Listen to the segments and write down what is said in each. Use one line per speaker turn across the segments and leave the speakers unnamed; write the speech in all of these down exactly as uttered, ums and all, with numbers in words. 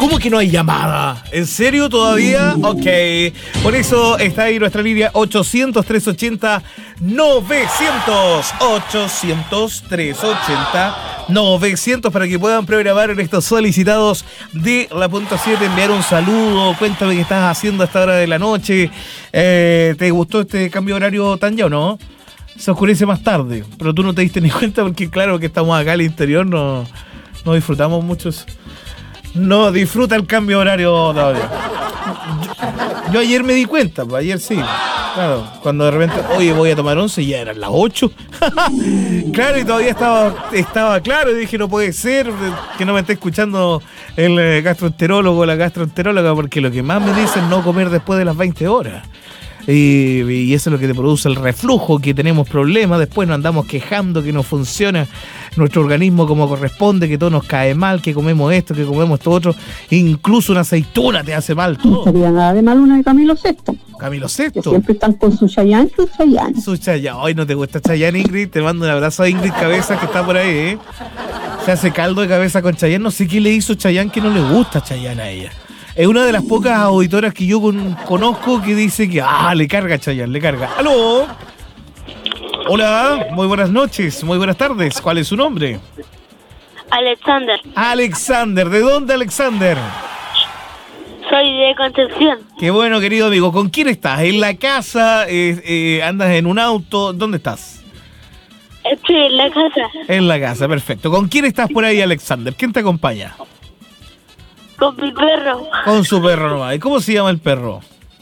¿Cómo que no hay llamada? ¿En serio todavía? Ok. Por eso está ahí nuestra línea ochocientos, trescientos ochenta, novecientos. ochocientos, trescientos ochenta, novecientos para que puedan programar en estos solicitados de la punta siete, enviar un saludo. Cuéntame qué estás haciendo a esta hora de la noche. Eh, ¿Te gustó este cambio de horario tan ya o no? Se oscurece más tarde, pero tú no te diste ni cuenta porque claro que estamos acá al interior, no, no disfrutamos mucho eso. No disfruta el cambio horario todavía. Yo, yo ayer me di cuenta, pues ayer sí. Claro, cuando de repente, oye, voy a tomar once y ya eran las ocho. Claro, y todavía estaba, estaba claro y dije, no puede ser que no me esté escuchando el eh, gastroenterólogo o la gastroenteróloga, porque lo que más me dicen es no comer después de las veinte horas. Y, y eso es lo que te produce el reflujo, que tenemos problemas, después nos andamos quejando que no funciona nuestro organismo como corresponde, que todo nos cae mal, que comemos esto, que comemos esto otro, incluso una aceituna te hace mal todo.
No sería nada de mal una de Camilo Sesto.
Camilo Sesto.
Que siempre están con su Chayanne, su Chayanne.
Su Chayanne. Hoy no te gusta Chayanne, Ingrid, te mando un abrazo a Ingrid Cabeza que está por ahí, ¿eh? Se hace caldo de cabeza con Chayanne, no sé qué le hizo Chayanne que no le gusta Chayanne a ella. Es una de las pocas auditoras que yo con, conozco que dice que ah, le carga Chayanne, le carga. ¡Aló! Hola, muy buenas noches, muy buenas tardes. ¿Cuál es su nombre?
Alexander.
Alexander, ¿de dónde Alexander?
Soy de Concepción.
Qué bueno, querido amigo. ¿Con quién estás? ¿En la casa? Eh, eh, ¿Andas en un auto? ¿Dónde estás?
Estoy en la casa.
En la casa, perfecto. ¿Con quién estás por ahí, Alexander? ¿Quién te acompaña?
Con mi perro.
Con su perro nomás. ¿Y cómo se llama el perro?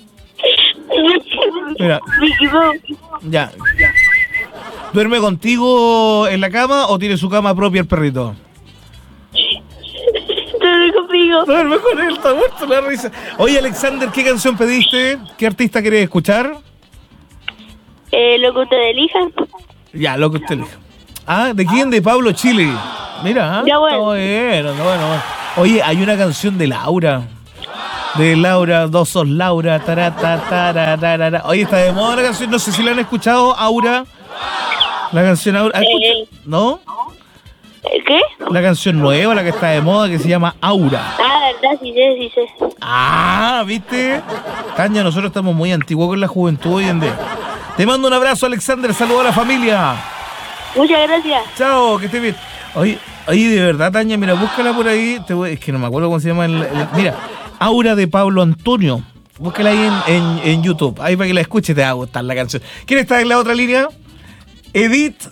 Mira.
Mickey Mouse.
Ya. ¿Duerme contigo en la cama o tiene su cama propia el perrito?
Duerme conmigo.
Duerme con él, está muerto la risa. Oye, Alexander, ¿qué canción pediste? ¿Qué artista querés escuchar?
Eh, lo que usted elija.
Ya, lo que usted elija. Ah, ¿de quién? De Pablo Chile. Mira, ¿ah?
Ya, bueno.
Está bueno, está bueno, bueno. Oye, hay una canción de Laura. De Laura, dos sos Laura. Tarata, tarara, tarara. Oye, está de moda la canción. No sé si la han escuchado, Aura. La canción Aura. ¿Has escuchado? ¿No?
¿Qué?
La canción nueva, la que está de moda, que se llama Aura.
Ah, verdad, sí sé, sí sé.
Ah, ¿viste? Caña, nosotros estamos muy antiguos con la juventud hoy en día. Te mando un abrazo, Alexander. Saludos a la familia.
Muchas gracias.
Chao, que estés bien. Oye, oye, de verdad, Tania, mira, búscala por ahí. Te voy, es que no me acuerdo cómo se llama. El, el, mira, Aura de Pablo Antonio. Búscala ahí en, en, en YouTube. Ahí para que la escuche, te va a gustar la canción. ¿Quién está en la otra línea? Edith.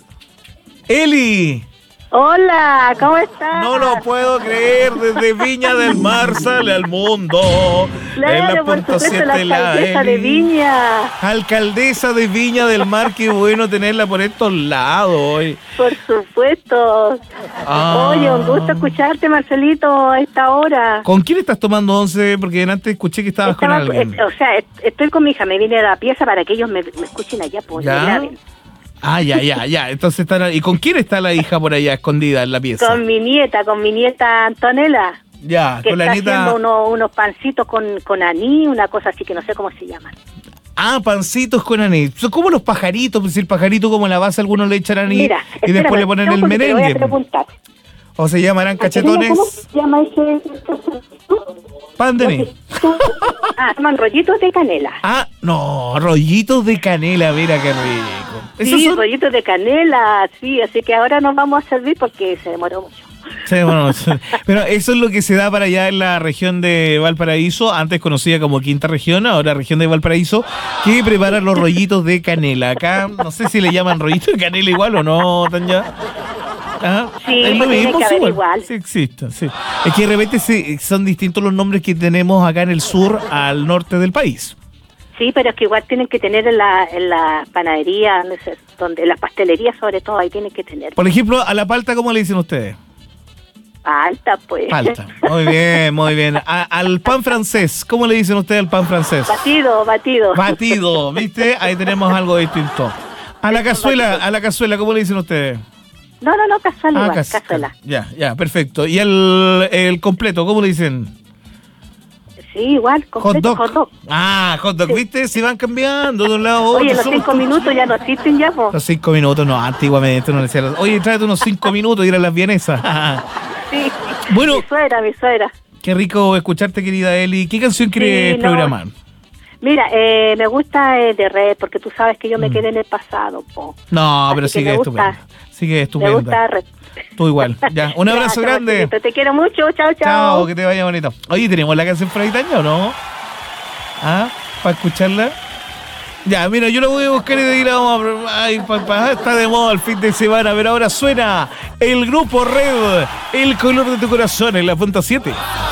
Eli.
Hola, ¿cómo estás?
No lo puedo creer, desde Viña del Mar sale al mundo.
Claro,
en la
por
punta
supuesto, la
siete,
alcaldesa de
Eli.
Viña.
Alcaldesa de Viña del Mar, qué bueno tenerla por estos lados hoy.
Por supuesto.
Ah.
Oye, un gusto escucharte, Marcelito, a esta hora.
¿Con quién estás tomando once? Porque antes escuché que estabas
Estaba-
con alguien.
eh, o sea, est- estoy con mi hija, me vine a la pieza para que ellos me, me escuchen allá, pues, me
¿Ya?
graben.
Ah, ya, ya, ya. Entonces están. ¿Y con quién está la hija por allá escondida en la pieza?
Con mi nieta, con mi nieta Antonella,
Ya,
que
con la
está
nieta.
haciendo uno- unos pancitos con, con anís, una cosa así que no sé cómo se llaman.
Ah, pancitos con anís. Son como los pajaritos, pues, si el pajarito como en la base algunos le echan anís
Mira,
y
espérame,
después le ponen
no,
el
porque te lo voy a
merengue.
preguntar.
O se llamarán cachetones.
¿Cómo se llama ese?
Pan de anís.
Ah, se llaman rollitos de canela.
Ah, no, rollitos de canela, mira qué rico. Esos
Sí,
son-
rollitos de canela, sí, así que ahora nos vamos a servir porque se demoró mucho.
Sí, bueno, pero eso es lo que se da para allá en la región de Valparaíso, antes conocida como Quinta Región, ahora región de Valparaíso, que prepara los rollitos de canela. Acá no sé si le llaman rollitos de canela igual o no, Tanya. Ah,
Sí,
es lo
tiene
mismo,
que
sí,
haber
igual.
igual.
Sí existe, sí. Es que de repente sí, son distintos los nombres que tenemos acá en el sur al norte del país.
Sí, pero es que igual tienen que tener en la, en la panadería, no sé, donde, en las pastelerías sobre todo, ahí tienen que tener.
Por ejemplo, a la palta, ¿cómo le dicen ustedes?
Alta, pues.
Palta. Muy bien, muy bien. A- al pan francés, ¿cómo le dicen ustedes al pan francés?
Batido, batido.
Batido, ¿viste? Ahí tenemos algo distinto. A la cazuela, a la cazuela, ¿cómo le dicen ustedes?
No, no, no, cazuela, igual,
cas-
cazuela.
Ya, ya, perfecto. ¿Y el, el completo, cómo le dicen?
Sí, igual,
Hot
completo,
dog.
hot dog.
Ah, hot dog,
Sí.
¿viste? Se van cambiando de un lado a otro.
Oye, los
somos
cinco
todos
minutos ya no existen ya, po.
Los cinco minutos, no, antiguamente no decían. Oye, tráete unos cinco minutos y eran las vienesas.
Sí.
Bueno.
Mi suegra, mi suegra.
Qué rico escucharte, querida Eli. ¿Qué canción quieres
Sí, no.
programar?
Mira, eh, me gusta eh, de Red, porque tú sabes que yo me
Mm.
quedé en el pasado, po.
No,
Así
pero
que
sigue
me gusta.
estupenda. Sigue
Me
estupenda.
gusta Red.
Tú igual. Ya, un abrazo
Gracias,
grande.
Marcelito, te quiero mucho, chao, chao.
Chao, que te vaya bonito. Oye, ¿tenemos la canción Fraitaña o no? ¿Ah? ¿Para escucharla? Ya, mira, yo la voy a buscar y de ahí la vamos a... Ay, papá, está de moda el fin de semana, pero ahora suena el grupo Red, El color de tu corazón en la punta siete.